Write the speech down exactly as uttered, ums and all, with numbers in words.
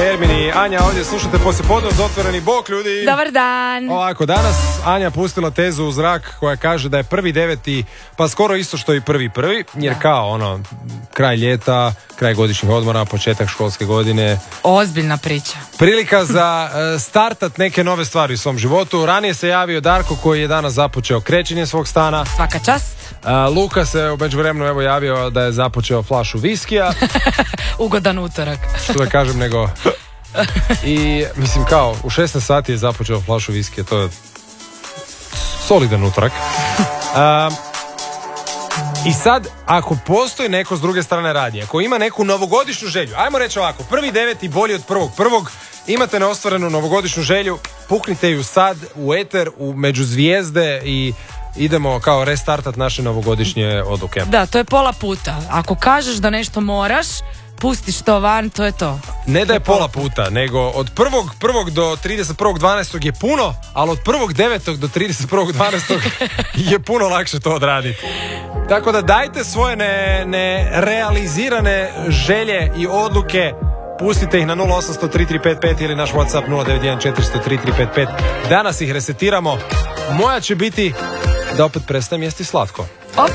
Ermin i Anja ovdje slušate poslije podne uz otvoreni bok, ljudi. Dobar dan. Ovako, danas Anja pustila tezu u zrak koja kaže da je prvi deveti pa skoro isto što i prvi prvi, jer kao ono, kraj ljeta, kraj godišnjih odmora, početak školske godine. Ozbiljna priča. Prilika za uh, startat neke nove stvari u svom životu. Ranije se javio Darko koji je danas započeo krećenje svog stana. Svaka čast. Uh, Luka se u međuvremenu evo javio da je započeo flašu viskija. Ugodan utorak. Što da kažem nego... I mislim kao u šesnaest sati je započeo flašu viskija. To je solidan utorak. Um, I sad, ako postoji neko s druge strane radnje, ako ima neku novogodišnju želju, ajmo reći ovako, prvi deveti bolji od prvog prvog, imate neostvarenu novogodišnju želju, puknite ju sad u eter, u među zvijezde i idemo kao restartat naše novogodišnje odluke. Da, to je pola puta. Ako kažeš da nešto moraš, pustiš to van, to je to. Ne da je pola puta, nego od prvog prvog do trideset prvog dvanaestog je puno, ali od prvog devetog do trideset prvog dvanaestog je puno lakše to odraditi. Tako da dajte svoje nerealizirane ne želje i odluke, pustite ih na nula osam sto tri tri pet pet ili naš WhatsApp nula devet jedan četiri sto tri tri pet pet. Danas ih resetiramo. Moja će biti da opet prestajem jesti slatko.